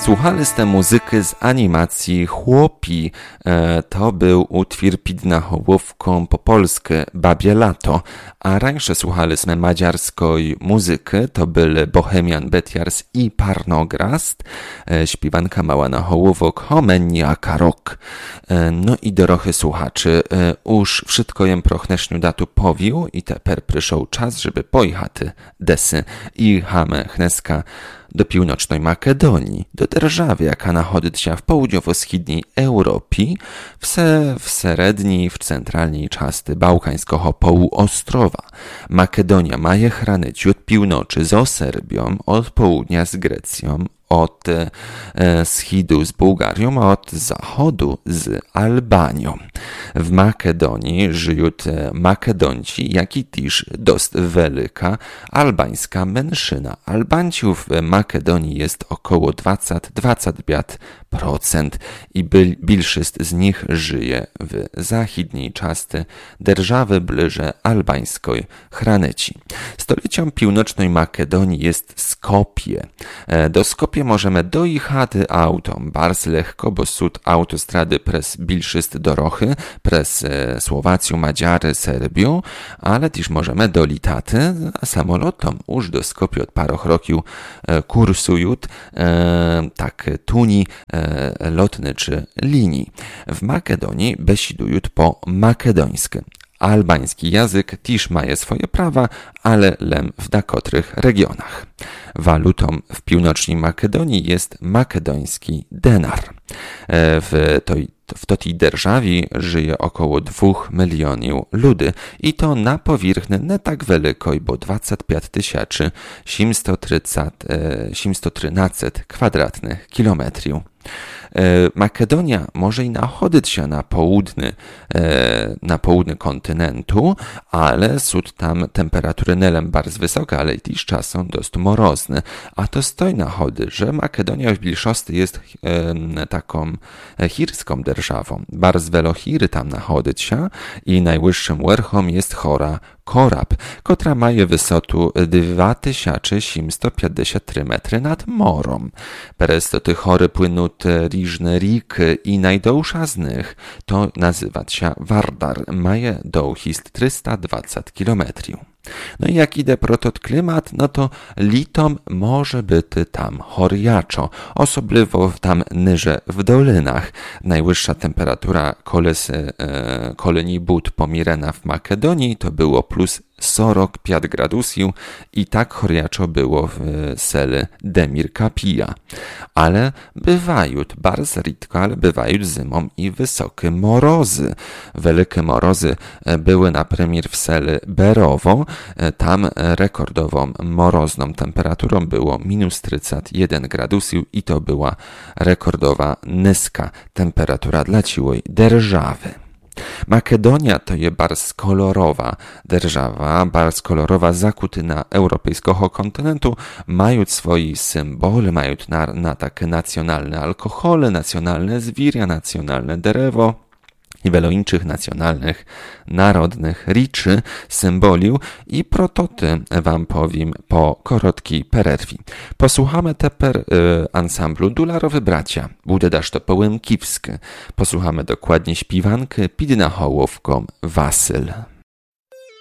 Słuchaliście muzyki z animacji Chłopi. To był utwór pід nahołówką po polsku Babie Lato. A rańsze słuchaliśmy madziarskiej muzyki. To byli Bohemian Betiars i Parnograst. Śpiewanka mała nahołówok Homeniaka Rock. No i dorochy słuchaczy. Już wszystko jem prochneszniu datu powił i teper przyszł czas, żeby pojechać desy i hame chneska do północnej Makedonii, do держаwy, jaka nachodzi się w południowo-wschodniej Europie, w średniej, w centralnej części bałkańskiego półostrowa. Makedonia ma je chranić od północy z Serbią, od południa z Grecją, od wschodu z Bułgarią, a od zachodu z Albanią. W Makedonii żyją Makedonci, jak i też dość wielka albańska mężczyzna. Albańców w Makedonii jest około 20-25% i większość z nich żyje w zachodniej części держawy bliżej albańskiej granicy. Stolicą północnej Makedonii jest Skopje. Do Skopje możemy dojechać autom bardzo lekko, bo są autostrady przez większość dorochy, przez Słowację, Madziary, Serbię, ale też możemy dolitać samolotom. Już do Skopje od paru roków kursują tak tuni lotniczy linii. W Makedonii besidują po makedońsku. Albański język też ma swoje prawa, ale lem w niektórych regionach. Walutą w północnej Makedonii jest makedoński denar. W tej держawie żyje około 2 milionów ludzi i to na powierzchni nie tak wielkiej, bo 25 713 kwadratnych kilometrów. Makedonia może i nachodzić się na południu kontynentu, ale są tam temperatury nie bardzo wysokie, ale i też czasem dość mrozne. A to stoi nachody, że Makedonia w większości jest taką chirską держawą. Bardzo wiele chiry tam nachodzić się i najwyższym werchom jest chora Korab, która ma wysotę 2753 metry nad morem. Przez to te chory płyną różne riki i najdłuższa z nich to nazywa się Vardar. Ma długość 320 kilometrów. No i jak idę protot klimat, no to litom może być tam choriaczo, osobliwo tam niżej w dolinach. Najwyższa temperatura kolonii Bud pomierena w Makedonii to było plus 45 gradusów i tak choriaczo było w sele Demir Kapija. Ale bywają, bardzo rzadko, ale bywają zimą i wysokie morozy. Wielkie morozy były na premier w sele Berowo. Tam rekordową morozną temperaturą było minus 31 gradusów i to była rekordowa niska temperatura dla całej держawy. Makedonia to jest bardzo kolorowa держава, bardzo kolorowa zakutyna europejskiego kontynentu, mają swoje symbole, mają na takie nacjonalne alkohole, nacjonalne zwierzę, nacjonalne derewo i wiele innych nacjonalnych, narodnych riczy, symboliów i prototy wam powiem po krótkiej przerwie. Posłuchamy teper ansamblu Dularowy Bracia, bude dasz to połym kiwskie. Posłuchamy dokładnie śpiewankę pід nahołówką Wasyl.